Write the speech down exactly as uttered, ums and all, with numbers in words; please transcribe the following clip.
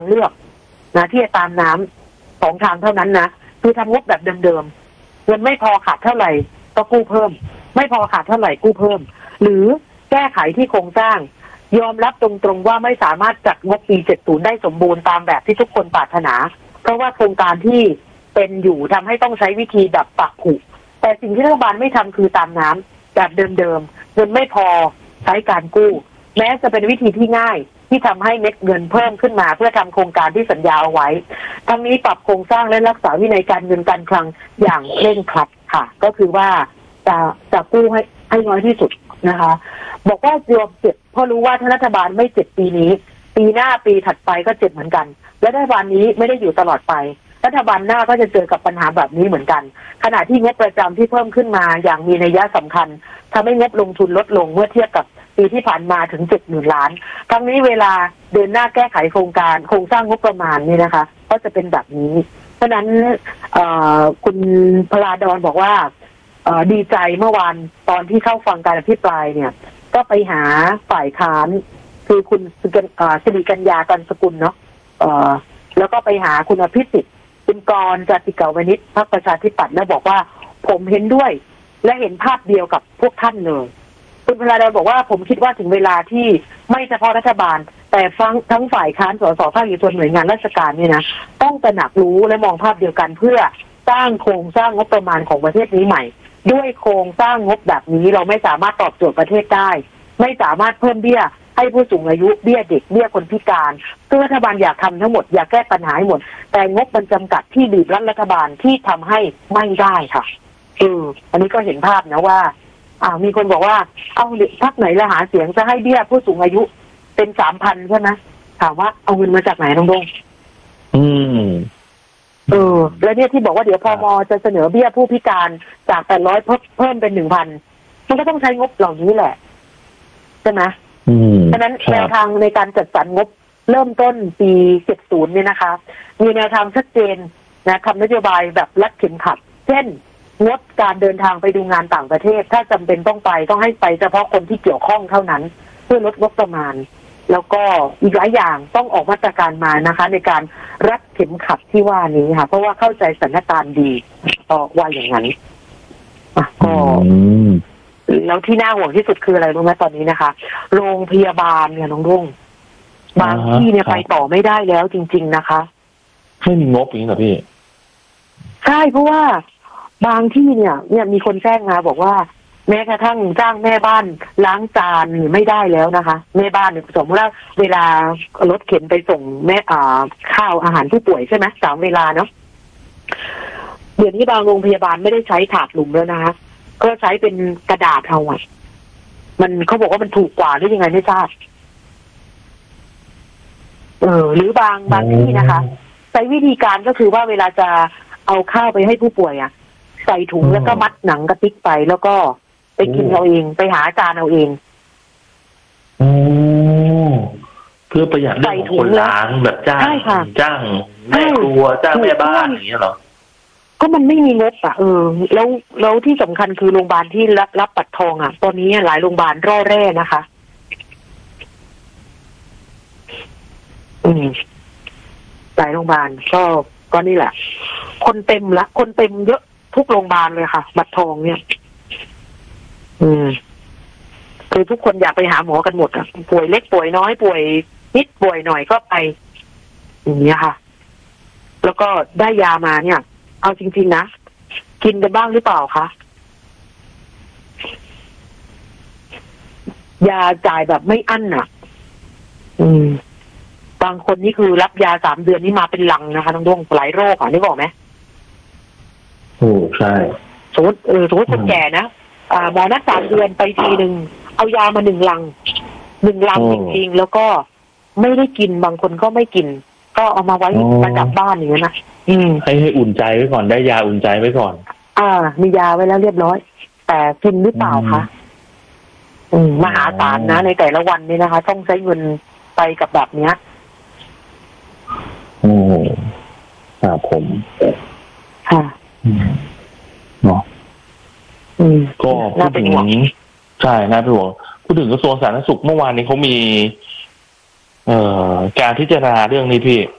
เลือกนะที่จะตามน้ำสองทางเท่านั้นนะคือทำงบแบบเดิมๆเงินไม่พอขาดเท่าไหร่ก็กู้เพิ่มไม่พอขาดเท่าไหร่กู้เพิ่มหรือแก้ไขที่โครงสร้างยอมรับตรงๆว่าไม่สามารถจัดงบปีเจ็ดสิบได้สมบูรณ์ตามแบบที่ทุกคนปรารถนาเพราะว่าโครงการที่เป็นอยู่ทำให้ต้องใช้วิธีแบบปักผุแต่สิ่งที่รัฐบาลไม่ทำคือตามน้ำแบบเดิมๆเงินไม่พอใช้การกู้แม้จะเป็นวิธีที่ง่ายที่ทำให้เม็ดเงินเพิ่มขึ้นมาเพื่อทำโครงการที่สัญญาเอาไว้ทั้งนี้ปรับโครงสร้างและรักษาวินัยการเงินการคลังอย่างเคร่งครัดค่ะก็คือว่าจะจะกู้ให้ให้น้อยที่สุดนะคะบอกว่ายอมเจ็บเพราะรู้ว่าถ้ารัฐบาลไม่เจ็บปีนี้ปีหน้าปีถัดไปก็เจ็บเหมือนกันและรัฐบาลนี้ไม่ได้อยู่ตลอดไปรัฐบาลหน้าก็จะเจอกับปัญหาแบบนี้เหมือนกันขณะที่งบประจำที่เพิ่มขึ้นมาอย่างมีนัยสำคัญทำให้งบลงทุนลดลงเมื่อเทียบกับปีที่ผ่านมาถึงเจ็ดหมื่นล้านทั้งนี้เวลาเดินหน้าแก้ไขโครงการโครงสร้างงบประมาณนี่นะคะก็จะเป็นแบบนี้เพราะนั้นคุณพลาดอนบอกว่าดีใจเมื่อวานตอนที่เข้าฟังการอภิปรายเนี่ยก็ไปหาฝ่ายค้านคือคุณสิริกัญญากันสกุลเนาะแล้วก็ไปหาคุณอภิสิทธิ์คุณกรจติกาวนิชพรรคประชาธิปัตย์แล้วบอกว่าผมเห็นด้วยและเห็นภาพเดียวกับพวกท่านเลยคุณพลาดอนบอกว่าผมคิดว่าถึงเวลาที่ไม่เฉพาะรัฐบาลแต่ฟังทั้งฝ่ายค้านสสภาคเอกชนหน่วยงานราชการเนี่ยนะต้องตระหนักรู้และมองภาพเดียวกันเพื่อสร้างโครงสร้างงบประมาณของประเทศนี้ใหม่ด้วยโครงสร้างงบแบบนี้เราไม่สามารถตอบโจทย์ประเทศได้ไม่สามารถเพิ่มเบี้ยให้ผู้สูงอายุเบี้ยเด็กเบี้ยคนพิการซึ่งรัฐบาลอยากทำทั้งหมดอยากแก้ปัญหาให้หมดแต่งบมันจำกัดที่บีบรัดรัฐบาลที่ทำให้ไม่ได้ค่ะเอออันนี้ก็เห็นภาพนะว่าอ่ามีคนบอกว่าเอาพรรคไหนละหาเสียงจะให้เบี้ยผู้สูงอายุเป็นสามพันใช่ไหมถามว่าเอาเงินมาจากไหนน้องดงอืมเออแล้วเนี่ยที่บอกว่าเดี๋ยวพมจะเสนอเบี้ยผู้พิการจากแปดร้อยเพิ่มเป็นหนึ่งพันมันก็ต้องใช้งบเหล่านี้แหละใช่ไหมฉะนั้นแนวทางในการจัดสรรงบเริ่มต้นปีเจ็ดสิบเนี่ยนะคะมีแนวทางชัดเจนนะทำนโยบายแบบรัดเข็มขัดเช่นงดการเดินทางไปดูงานต่างประเทศถ้าจำเป็นต้องไปต้องให้ไปเฉพาะคนที่เกี่ยวข้องเท่านั้นเพื่อลดงบประมาณแล้วก็อีกหลายอย่างต้องออกมาตรการมานะคะในการรัดเข็มขัดที่ว่านี้ค่ะเพราะว่าเข้าใจสถานการณ์ดีก็ว่าอย่างนั้นอ่ะก็แล้วที่น่าห่วงที่สุดคืออะไรรู้ไหมตอนนี้นะคะโรงพยาบาลเนี่ยน้องรุ่งบางที่เนี่ยไปต่อไม่ได้แล้วจริงๆนะคะไม่มีงบอย่างนี้เหรอพี่ใช่เพราะว่าบางที่เนี่ยเนี่ยมีคนแจ้งมาบอกว่าแม้กระทั่งจ้างแม่บ้านล้างจานไม่ได้แล้วนะคะแม่บ้านเนี่ยสมมติว่าเวลารถเข็นไปส่งแม่อ่าข้าวอาหารผู้ป่วยใช่ไหมสามเวลาเนาะเดี๋ยวนี้บางโรงพยาบาลไม่ได้ใช้ถาดหลุมแล้วนะคะก็ใช้เป็นกระดาษเอาอ่ะมันเขาบอกว่ามันถูกกว่าหรือยังไงไม่ทราบเออหรือบางบางที่นะคะใช้วิธีการก็คือว่าเวลาจะเอาข้าวไปให้ผู้ป่วยอ่ะใส่ถุงแล้วก็มัดหนังกระติกไปแล้วก็ไปกินเอาเองไปหาอาจารย์เอาเองโอ้เพื่อประหยัดเรื่องของคนล้างแบบจ้างจ้างแม่ครัวจ้างแม่บ้านอย่างเงี้ยหรอก็มันไม่มีงบอ่ะเออแล้วแล้วที่สำคัญคือโรงพยาบาลที่รับรับบัตรทองอ่ะตอนนี้หลายโรงพยาบาลร่อแร่นะคะอืมหลายโรงพยาบาลก็ก็นี่แหละคนเต็มละคนเต็มเยอะทุกโรงพยาบาลเลยค่ะบัตรทองเนี่ยอืมคือทุกคนอยากไปหาหมอกันหมดอ่ะป่วยเล็กป่วยน้อยป่วยนิดป่วยหน่อยก็ไปอย่างเงี้ยค่ะแล้วก็ได้ยามาเนี่ยเอาจริงๆนะกินกันบ้างหรือเปล่าคะยาจ่ายแบบไม่อั้นอ่ะอืมบางคนนี่คือรับยาสามเดือนนี่มาเป็นลังนะคะทั้งดวงหลายโรคอ่ะนึกออกไหมโอ้ใช่สมมติเออสมมติคนแก่นะอ่าหมอนัดสามเดือนไปทีหนึ่งเอายามาหนึ่งลังหนึ่งลังจริงๆแล้วก็ไม่ได้กินบางคนก็ไม่กินก็เอามาไว้ประดับบ้านอย่างนี้นะอืมให้ให้อุ่นใจไว้ก่อนได้ยาอุ่นใจไว้ก่อนอ่ามียาไว้แล้วเรียบร้อยแต่กินหรือเปล่าคะอืมมหาศาลนะในแต่ละวันนี่นะคะต้องใช้เงินไปกับแบบเนี้ยโอ้ครับผมค่ะเนาะก็พูดถึงใช่น่าเป็นห่วงพูดถึงกระทรวงสาธารณสุขเมื่อวานนี้เขามีเอ่อการพิจารณาเรื่องนี้พี่